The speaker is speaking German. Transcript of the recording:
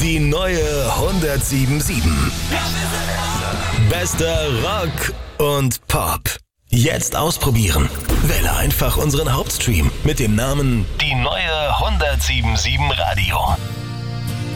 Die neue 107.7. Bester Rock und Pop. Jetzt ausprobieren. Wähle einfach unseren Hauptstream mit dem Namen Die neue 107.7 Radio.